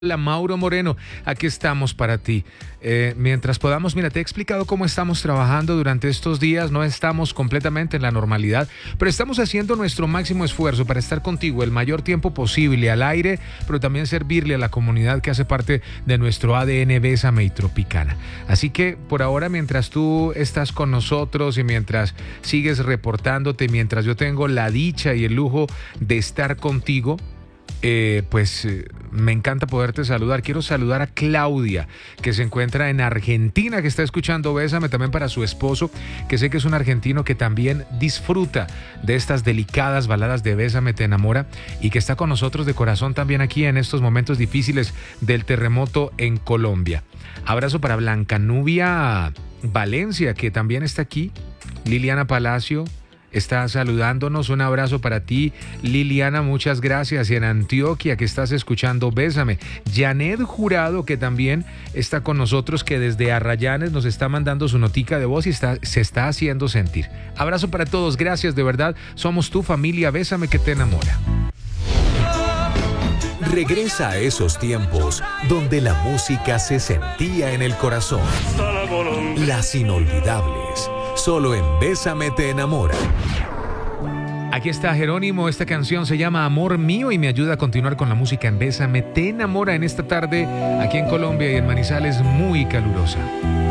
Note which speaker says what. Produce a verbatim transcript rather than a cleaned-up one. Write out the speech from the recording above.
Speaker 1: Hola Mauro Moreno, aquí estamos para ti. Eh, mientras podamos, mira, te he explicado cómo estamos trabajando durante estos días, no estamos completamente en la normalidad, pero estamos haciendo nuestro máximo esfuerzo para estar contigo el mayor tiempo posible al aire, pero también servirle a la comunidad que hace parte de nuestro A D N Bésame y Tropicana. Así que por ahora, mientras tú estás con nosotros y mientras sigues reportándote, mientras yo tengo la dicha y el lujo de estar contigo, Eh, pues eh, me encanta poderte saludar. Quiero saludar a Claudia, que se encuentra en Argentina, que está escuchando Bésame, también para su esposo, que sé que es un argentino que también disfruta de estas delicadas baladas de Bésame te enamora y que está con nosotros de corazón también aquí en estos momentos difíciles del terremoto en Colombia. Abrazo para Blanca Nubia Valencia, que también está aquí. Liliana Palacio está saludándonos. Un abrazo para ti, Liliana, muchas gracias. Y en Antioquia, que estás escuchando Bésame. Janet Jurado, que también está con nosotros, que desde Arrayanes nos está mandando su notica de voz y está, se está haciendo sentir. Abrazo para todos, gracias, de verdad. Somos tu familia, Bésame que te enamora.
Speaker 2: Regresa a esos tiempos donde la música se sentía en el corazón. Las inolvidables. Solo en Bésame te enamora.
Speaker 1: Aquí está Jerónimo, esta canción se llama Amor Mío y me ayuda a continuar con la música en Bésame te enamora en esta tarde aquí en Colombia y en Manizales muy calurosa.